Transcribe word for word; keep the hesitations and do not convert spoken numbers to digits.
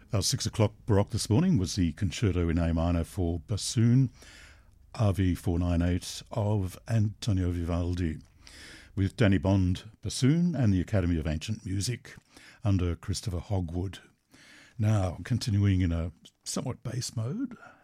Our six o'clock baroque this morning was the Concerto in A minor for bassoon, R V four ninety-eight of Antonio Vivaldi, with Danny Bond bassoon and the Academy of Ancient Music under Christopher Hogwood. Now, continuing in a somewhat bass mode,